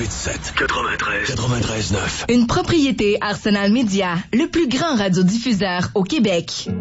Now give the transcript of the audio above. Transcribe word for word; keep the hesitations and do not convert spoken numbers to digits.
huit sept quatre-vingt-treize quatre-vingt-treize neuf. Une propriété Arsenal Média, le plus grand radiodiffuseur au Québec.